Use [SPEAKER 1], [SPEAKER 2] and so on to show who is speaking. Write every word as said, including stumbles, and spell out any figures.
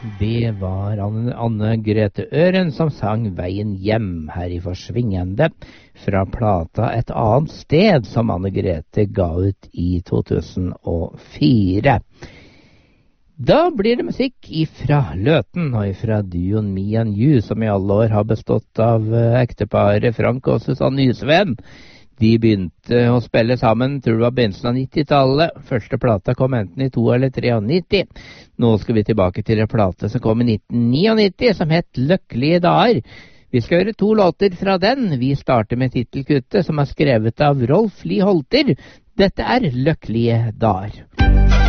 [SPEAKER 1] Det var Anne, Anne Grete Øren som sang Veien hjem her i Forsvingende fra plata Et annet sted, som Anne Grete ga ut i to tusen og fire. Da blir det musikk ifra Løten og ifra duoen Me and You, som i alle år har bestått av ekteparet Frank og Susanne Nysveen. De begynte å spille sammen, tror det var begynnelsen av nittitallet. Første plata kom enten i to eller nittitre. Nå skal vi tilbake til en plate som kom i nitten nittini, som het Løkkelige dager. Vi skal høre to låter fra den. Vi starter med titelkuttet, som er skrevet av Rolf Lie Holter. Dette er Løkkelige dager.